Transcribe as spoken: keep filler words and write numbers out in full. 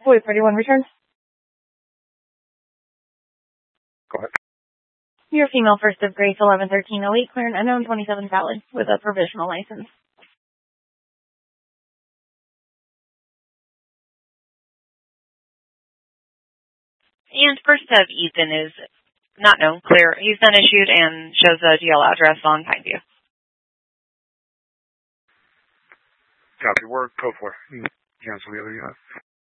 Boy thirty-one return. Go ahead. Your female first of grace eleven thirteen oh eight, clear and unknown twenty-seven valid with a provisional license. And first of Ethan is not known, clear. He's been issued and shows a G L address on Pineview. Copy, word, go for it. Cancel the other unit.